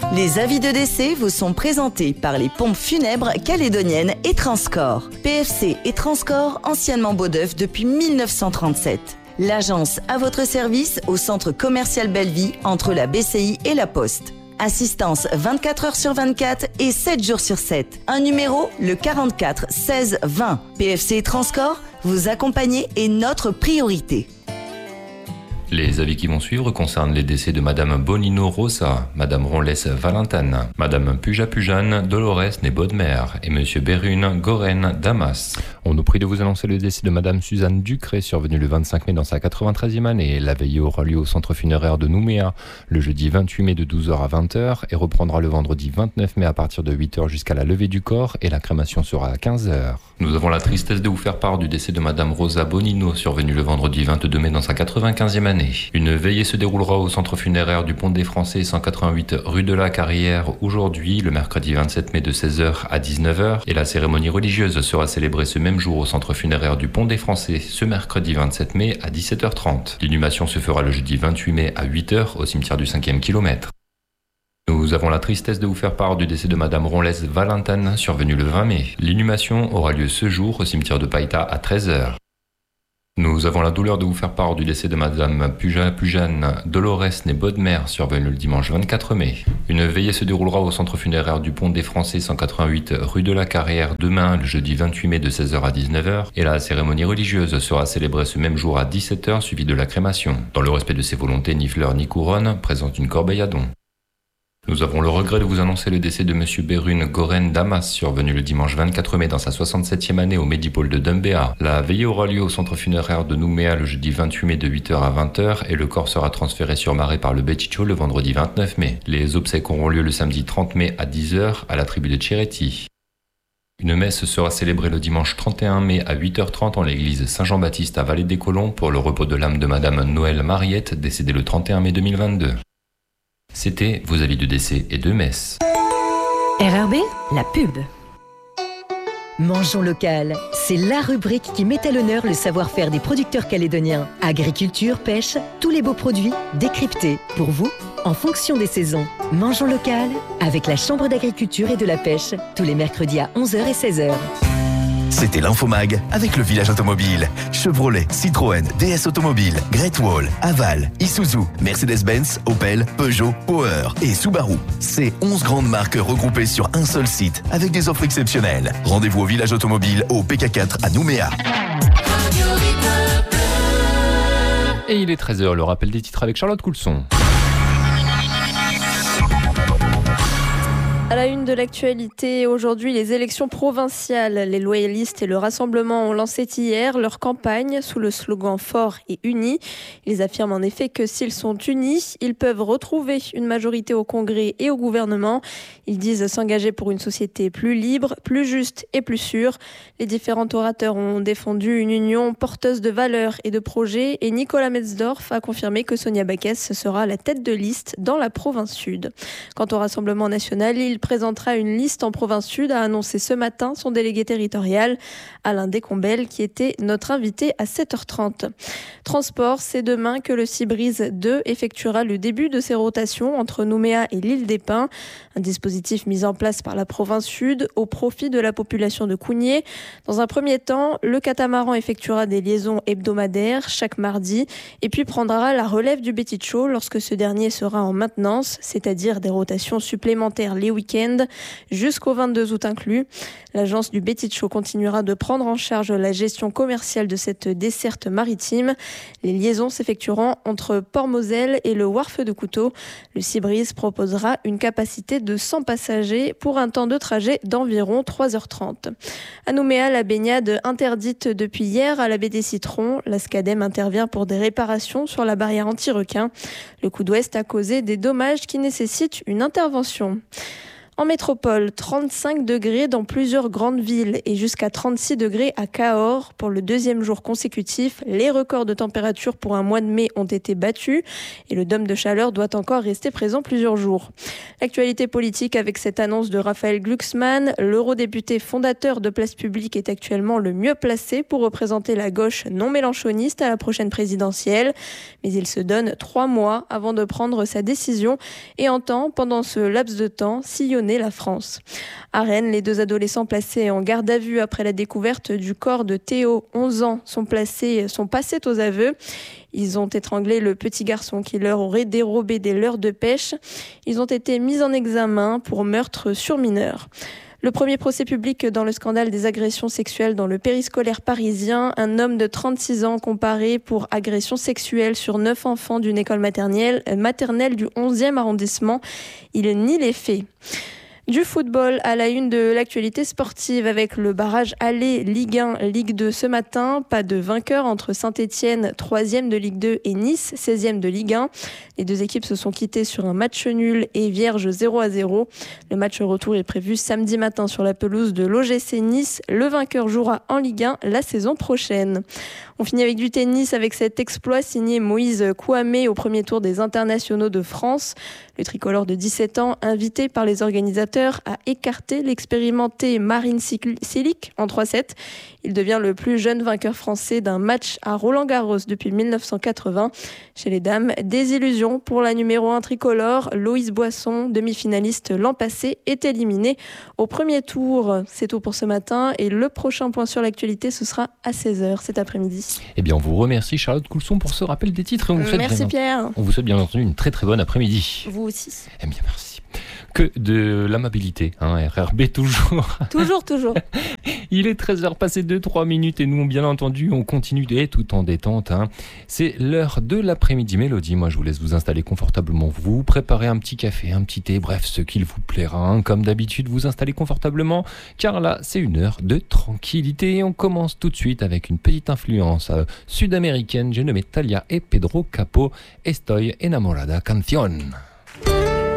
Les avis de décès vous sont présentés par les pompes funèbres calédoniennes et Transcorps. PFC et Transcorps, anciennement Beaudeuf depuis 1937. L'agence à votre service au centre commercial Bellevie entre la BCI et la Poste. Assistance 24 heures sur 24 et 7 jours sur 7. Un numéro, le 44 16 20. PFC et Transcorps, vous accompagner est notre priorité. Les avis qui vont suivre concernent les décès de Madame Bonino Rosa, Madame Ronlès Valentane, Madame Puja Pujane Dolores Nebaudemer et Monsieur Berune Goren Damas. On nous prie de vous annoncer le décès de Madame Suzanne Ducré, survenue le 25 mai dans sa 93e année. La veillée aura lieu au centre funéraire de Nouméa le jeudi 28 mai de 12h à 20h et reprendra le vendredi 29 mai à partir de 8h jusqu'à la levée du corps et la crémation sera à 15h. Nous avons la tristesse de vous faire part du décès de Madame Rosa Bonino, survenue le vendredi 22 mai dans sa 95e année. Une veillée se déroulera au centre funéraire du Pont des Français 188 rue de la Carrière aujourd'hui, le mercredi 27 mai de 16h à 19h et la cérémonie religieuse sera célébrée ce même jour au centre funéraire du Pont des Français ce mercredi 27 mai à 17h30. L'inhumation se fera le jeudi 28 mai à 8h au cimetière du 5e kilomètre. Nous avons la tristesse de vous faire part du décès de Madame Ronlès Valentane, survenue le 20 mai. L'inhumation aura lieu ce jour au cimetière de Païta à 13h. Nous avons la douleur de vous faire part du décès de Madame Pujane Dolores Nebaudemer, survenue le dimanche 24 mai. Une veillée se déroulera au centre funéraire du Pont des Français 188 rue de la Carrière demain, le jeudi 28 mai de 16h à 19h, et la cérémonie religieuse sera célébrée ce même jour à 17h, suivie de la crémation. Dans le respect de ses volontés, ni fleurs ni couronne, présente une corbeille à dons. Nous avons le regret de vous annoncer le décès de Monsieur Berune Goren Damas, survenu le dimanche 24 mai dans sa 67e année au Médipôle de Dumbéa. La veillée aura lieu au centre funéraire de Nouméa le jeudi 28 mai de 8h à 20h et le corps sera transféré sur Marais par le Betticho le vendredi 29 mai. Les obsèques auront lieu le samedi 30 mai à 10h à la tribu de Tcheretti. Une messe sera célébrée le dimanche 31 mai à 8h30 en l'église Saint-Jean-Baptiste à Vallée-des-Colons pour le repos de l'âme de Madame Noël Mariette, décédée le 31 mai 2022. C'était vos avis de décès et de messe. RRB, la pub. Mangeons local, c'est la rubrique qui met à l'honneur le savoir-faire des producteurs calédoniens. Agriculture, pêche, tous les beaux produits décryptés pour vous en fonction des saisons. Mangeons local avec la Chambre d'agriculture et de la pêche tous les mercredis à 11h et 16h. C'était l'Infomag avec le village automobile. Chevrolet, Citroën, DS Automobile, Great Wall, Aval, Isuzu, Mercedes-Benz, Opel, Peugeot, Power et Subaru. C'est 11 grandes marques regroupées sur un seul site avec des offres exceptionnelles. Rendez-vous au village automobile au PK4 à Nouméa. Et il est 13h, le rappel des titres avec Charlotte Coulson. À la une de l'actualité, aujourd'hui, les élections provinciales. Les loyalistes et le Rassemblement ont lancé hier leur campagne sous le slogan fort et uni. Ils affirment en effet que s'ils sont unis, ils peuvent retrouver une majorité au Congrès et au gouvernement. Ils disent s'engager pour une société plus libre, plus juste et plus sûre. Les différents orateurs ont défendu une union porteuse de valeurs et de projets et Nicolas Metzdorf a confirmé que Sonia Backès sera la tête de liste dans la province sud. Quant au Rassemblement national, il présentera une liste en province sud, a annoncé ce matin son délégué territorial, Alain Descombelles, qui était notre invité à 7h30. Transport, c'est demain que le Cibrise 2 effectuera le début de ses rotations entre Nouméa et l'île des Pins. Un dispositif mis en place par la province sud au profit de la population de Cougnier. Dans un premier temps, le catamaran effectuera des liaisons hebdomadaires chaque mardi et puis prendra la relève du Betticho lorsque ce dernier sera en maintenance, c'est-à-dire des rotations supplémentaires les week-ends jusqu'au 22 août inclus. L'agence du Betticho continuera de prendre en charge la gestion commerciale de cette desserte maritime. Les liaisons s'effectueront entre Port-Moselle et le Wharf de Couteau. Le Cibrise proposera une capacité de 100 passagers pour un temps de trajet d'environ 3h30. À Nouméa, la baignade interdite depuis hier à la baie des Citrons. La SCADEM intervient pour des réparations sur la barrière anti-requin. Le coup d'ouest a causé des dommages qui nécessitent une intervention. En métropole, 35 degrés dans plusieurs grandes villes et jusqu'à 36 degrés à Cahors. Pour le deuxième jour consécutif, les records de température pour un mois de mai ont été battus et le dôme de chaleur doit encore rester présent plusieurs jours. L'actualité politique avec cette annonce de Raphaël Glucksmann, l'eurodéputé fondateur de Place Publique est actuellement le mieux placé pour représenter la gauche non mélenchoniste à la prochaine présidentielle. Mais il se donne 3 mois avant de prendre sa décision et entend, pendant ce laps de temps, sillonner la France. À Rennes, les 2 adolescents placés en garde à vue après la découverte du corps de Théo, 11 ans, sont passés aux aveux. Ils ont étranglé le petit garçon qui leur aurait dérobé des leurres de pêche. Ils ont été mis en examen pour meurtre sur mineur. Le premier procès public dans le scandale des agressions sexuelles dans le périscolaire parisien. Un homme de 36 ans comparé pour agression sexuelle sur 9 enfants d'une école maternelle du 11e arrondissement. Il nie les faits. Du football à la une de l'actualité sportive avec le barrage aller Ligue 1, Ligue 2 ce matin. Pas de vainqueur entre Saint-Etienne, 3e de Ligue 2 et Nice, 16e de Ligue 1. Les 2 équipes se sont quittées sur un match nul et vierge 0-0. Le match retour est prévu samedi matin sur la pelouse de l'OGC Nice. Le vainqueur jouera en Ligue 1 la saison prochaine. On finit avec du tennis avec cet exploit signé Moïse Kouamé au premier tour des internationaux de France. Le tricolore de 17 ans, invité par les organisateurs à écarter l'expérimenté Marine Cilic en 3-7. Il devient le plus jeune vainqueur français d'un match à Roland-Garros depuis 1980. Chez les dames, désillusion pour la numéro 1 tricolore. Loïse Boisson, demi-finaliste l'an passé, est éliminée au premier tour. C'est tout pour ce matin et le prochain point sur l'actualité, ce sera à 16h cet après-midi. Eh bien, on vous remercie Charlotte Coulson pour ce rappel des titres. Merci Pierre. On vous souhaite bien entendu une très très bonne après-midi. Vous aussi. Eh bien, merci. Que de l'amabilité, RRB toujours. Toujours. Il est 13h passé 2-3 minutes et nous, bien entendu, on continue tout en détente. C'est l'heure de l'après-midi mélodie. Moi, je vous laisse vous installer confortablement. Vous préparez un petit café, un petit thé, bref, ce qu'il vous plaira. Comme d'habitude, vous installez confortablement, car là, c'est une heure de tranquillité. Et on commence tout de suite avec une petite influence sud-américaine. J'ai nommé Thalia et Pedro Capó. Estoy enamorada canción.